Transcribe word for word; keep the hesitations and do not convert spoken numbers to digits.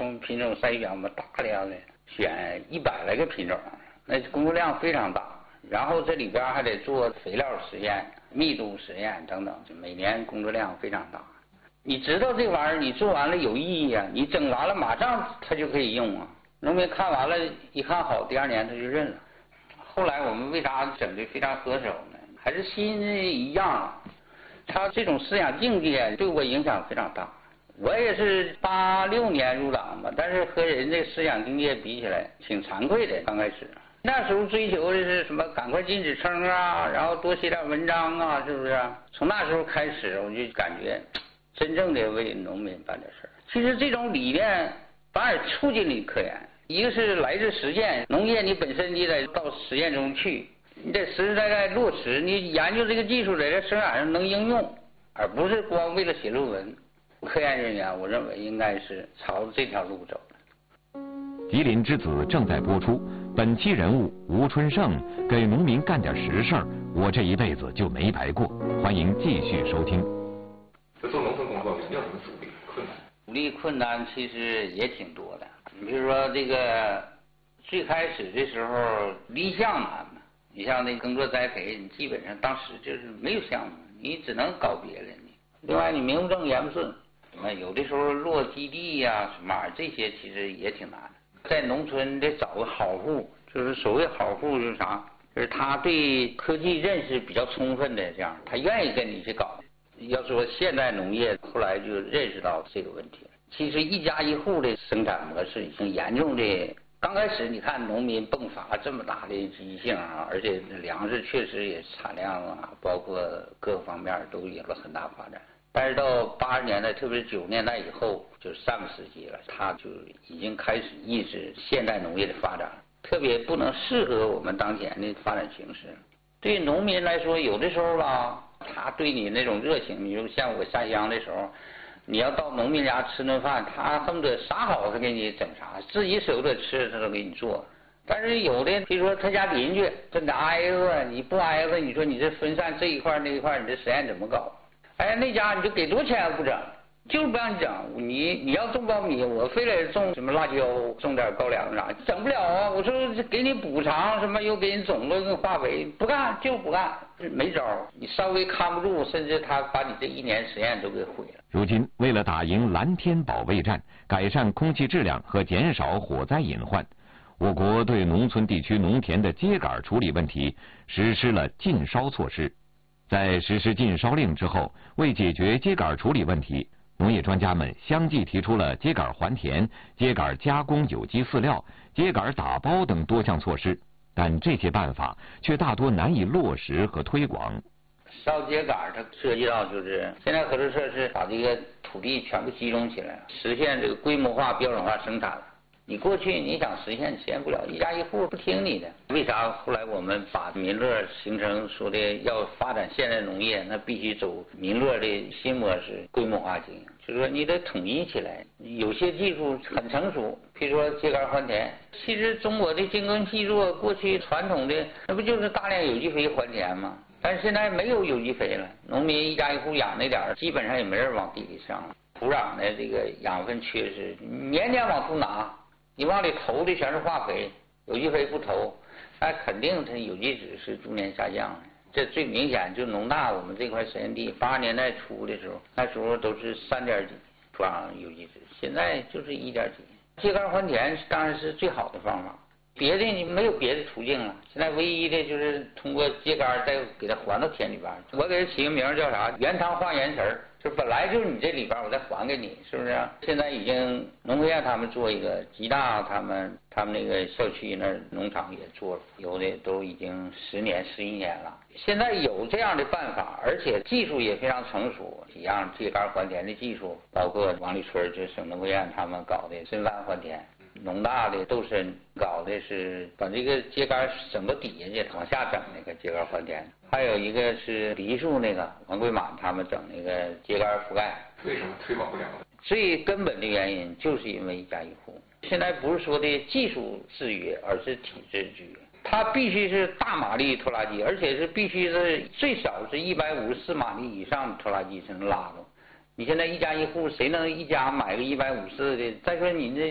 从品种筛选，我们大量的选一百来个品种，那工作量非常大。然后这里边还得做肥料实验、密度实验等等，每年工作量非常大。你知道这玩意儿，你做完了有意义啊，你整完了马上它就可以用啊。农民看完了，一看好，第二年他就认了。后来我们为啥整的非常合手呢？还是心一样，他这种思想境界对我影响非常大。我也是八六年入党嘛，但是和人这思想境界比起来，挺惭愧的。刚开始那时候追求的是什么？赶快进职称啊，然后多写点文章啊，是不是？从那时候开始，我就感觉真正的为农民办点事儿。其实这种理念反而促进了科研。一个是来自实践，农业你本身你得到实验中去，你得实实在在落实，你研究这个技术在这生产上能应用，而不是光为了写论文。科研人员，我认为应该是朝着这条路走的。 吉林之子正在播出，本期人物吴春盛给农民干点实事儿，我这一辈子就没白过。欢迎继续收听。 这做农村工作有没有什么阻力困难？ 阻力困难其实也挺多的。你比如说这个最开始的时候立项难嘛，你像那耕作栽培，你基本上当时就是没有项目，你只能搞别的。另外你名不正言不顺，有的时候落基地呀、啊、什么玩意儿，这些其实也挺难的。在农村得找个好户，就是所谓好户就是啥，就是他对科技认识比较充分的，这样他愿意跟你去搞。要说现代农业后来就认识到这个问题了。其实一家一户的生产模式已经严重的，刚开始你看农民迸发这么大的机性啊，而且粮食确实也产量啊，包括各方面都有了很大发展。但是到八十年代，特别是九十年代以后，就是上个世纪了，他就已经开始意识现代农业的发展，特别不能适合我们当前的发展形势。对农民来说，有的时候吧，他对你那种热情，你就像我下乡的时候，你要到农民家吃顿饭，他恨不得啥好他给你整啥，自己舍不得吃他都给你做。但是有的，比如说他家邻居真的挨着，你不挨着，你说你这分散这一块那一块，你这实验怎么搞？哎，那家你就给多钱不整，就是不让你整。你你要种苞米，我非得种什么辣椒，种点高粱啥，整不了啊。我说给你补偿什么，又给你种子跟化肥，不干就不干，没招。你稍微看不住，甚至他把你这一年实验都给毁了。 如今，为了打赢蓝天保卫战，改善空气质量和减少火灾隐患，我国对农村地区农田的秸秆处理问题实施了禁烧措施。在实施禁烧令之后，为解决秸秆处理问题，农业专家们相继提出了秸秆还田、秸秆加工有机饲料、秸秆打包等多项措施，但这些办法却大多难以落实和推广。 烧秸秆它涉及到就是现在合作社是把这个土地全部集中起来，实现这个规模化标准化生产了。你过去你想实现实现不了，一家一户不听你的。为啥后来我们把民乐形成说的要发展现代农业，那必须走民乐的新模式，规模化经营，就是说你得统一起来。有些技术很成熟，比如说秸秆还田，其实中国的精耕细作过去传统的那不就是大量有机肥还田吗？但是现在没有有机肥了，农民一家一户养那点儿，基本上也没人往地里上了。土壤的这个养分缺失，年年往出拿。你往里投的全是化肥，有机肥不投，那肯定它有机质是逐年下降的。这最明显就农大我们这块实验地，八十年代初的时候，那时候都是三点几土壤有机质，现在就是一点几。秸秆还田当然是最好的方法，别的你没有别的途径了。现在唯一的就是通过秸秆再给它还到田里边。我给它起个名叫啥？原汤化原食儿。就本来就是你这里边我再还给你，是不是、啊？现在已经农科院他们做一个，吉大他们他们那个校区那农场也做了，有的都已经十年十一年了。现在有这样的办法，而且技术也非常成熟，几样秸秆还田的技术，包括王立春这省农科院他们搞的深翻还田，农大的窦申搞的是把这个秸秆整到底下去往下整那个秸秆还田。还有一个是梨树那个王桂满他们整那个秸秆覆盖， 为什么推广不了？ 最根本的原因就是因为一家一户。现在不是说的技术制约，而是体制制约。它必须是大马力拖拉机，而且是必须是最少是一百五十四马力以上的拖拉机才能拉动。你现在一家一户，谁能一家买个一百五十四的？再说你这